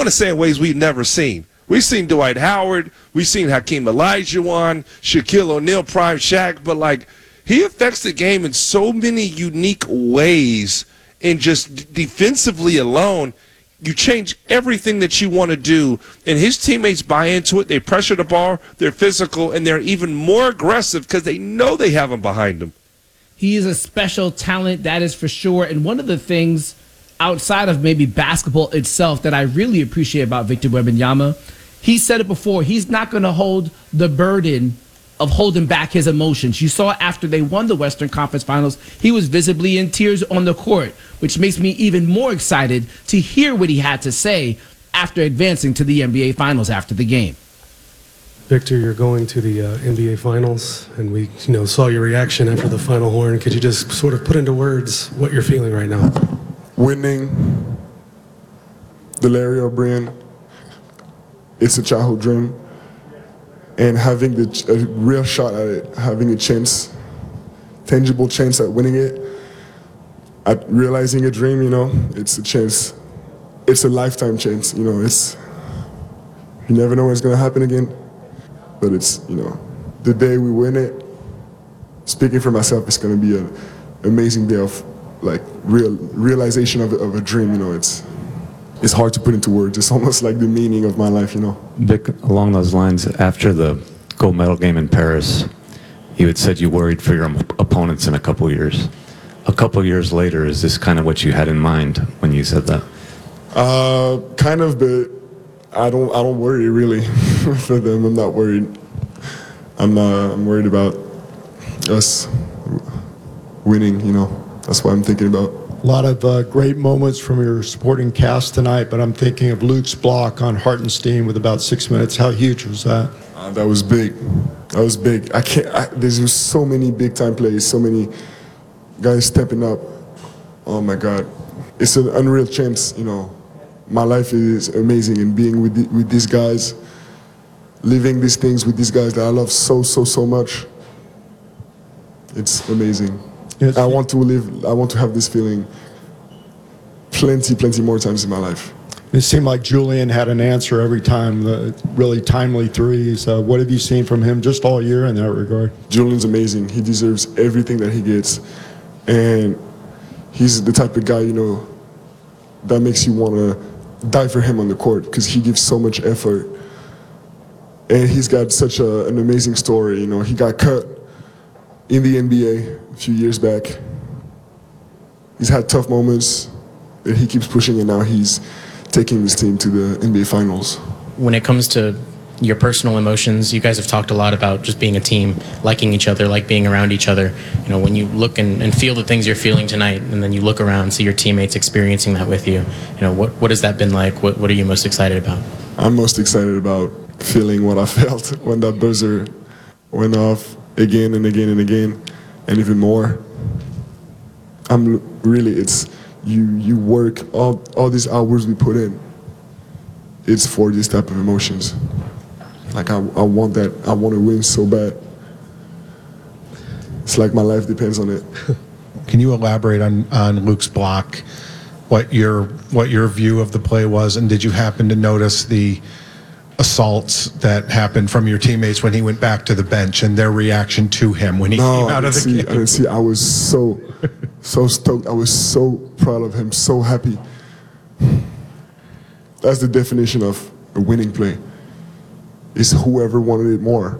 want to say in ways we've never seen. We've seen Dwight Howard. We've seen Hakeem Olajuwon, Shaquille O'Neal, Prime Shaq. But, like, he affects the game in so many unique ways. And just defensively alone, you change everything that you want to do. And his teammates buy into it. They pressure the ball. They're physical. And they're even more aggressive because they know they have him behind them. He is a special talent, that is for sure. And one of the things outside of maybe basketball itself that I really appreciate about Victor Wembanyama, he said it before, he's not going to hold the burden of holding back his emotions. You saw after they won the Western Conference Finals, he was visibly in tears on the court, which makes me even more excited to hear what he had to say after advancing to the NBA Finals after the game. Victor, you're going to the NBA Finals, and we saw your reaction after the final horn. Could you just sort of put into words what you're feeling right now? Winning the Larry O'Brien, it's a childhood dream. And having a real shot at it, having a chance, tangible chance at winning it, at realizing a dream, it's a chance. It's a lifetime chance, you never know when it's going to happen again. But it's, the day we win it, speaking for myself, it's going to be an amazing day of, like, realization of a dream, It's hard to put into words. It's almost like the meaning of my life, Vic, along those lines, after the gold medal game in Paris, you had said you worried for your opponents in a couple years. A couple years later, is this kind of what you had in mind when you said that? Kind of, but I don't worry really for them. I'm not worried. I'm worried about us winning, That's what I'm thinking about. A lot of great moments from your supporting cast tonight, but I'm thinking of Luke's block on Hartenstein with about 6 minutes. How huge was that? That was big. That was big. There's so many big-time plays, so many guys stepping up. Oh, my God. It's an unreal chance, My life is amazing, and being with these guys, living these things with these guys that I love so much, it's amazing. Yes. I want to have this feeling plenty more times in my life. It seemed like Julian had an answer every time, the really timely threes. What have you seen from him just all year in that regard? Julian's amazing. He deserves everything that he gets. And he's the type of guy, that makes you want to die for him on the court because he gives so much effort. And he's got such an amazing story. He got cut in the NBA a few years back. He's had tough moments, but he keeps pushing, and now he's taking this team to the NBA Finals. When it comes to your personal emotions, you guys have talked a lot about just being a team, liking each other, like being around each other. When you look and feel the things you're feeling tonight, and then you look around, see your teammates experiencing that with you, what has that been like? What are you most excited about? I'm most excited about feeling what I felt when that buzzer went off again and again and again, and even more. It's you work all these hours we put in. It's for this type of emotions. Like I want that. I want to win so bad. It's like my life depends on it. Can you elaborate on Luke's block? What your view of the play was, and did you happen to notice the assaults that happened from your teammates when he went back to the bench and their reaction to him when he came out of the game? I didn't see. I was so stoked. I was so proud of him, so happy. That's the definition of a winning play. It's whoever wanted it more.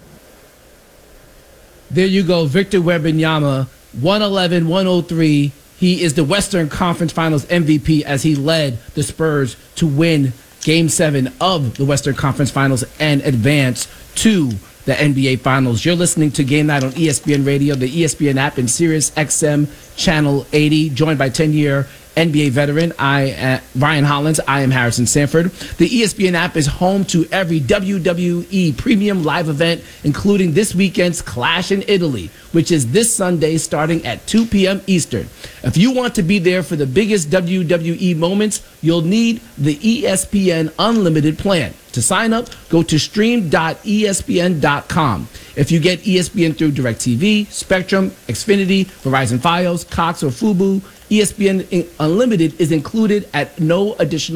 There you go, Victor Wembanyama, 111-103. He is the Western Conference Finals MVP as he led the Spurs to win Game 7 of the Western Conference Finals and advance to the NBA Finals. You're listening to Game Night on ESPN Radio, the ESPN app, and Sirius XM Channel 80, joined by 10-year NBA veteran Ryan Hollins. I am Harrison Sanford. The ESPN app is home to every WWE premium live event, including this weekend's Clash in Italy, which is this Sunday starting at 2 p.m. Eastern. If you want to be there for the biggest WWE moments, you'll need the ESPN Unlimited plan. To sign up, go to stream.espn.com. If you get ESPN through DirecTV, Spectrum, Xfinity, Verizon Fios, Cox, or Fubo, ESPN Unlimited is included at no additional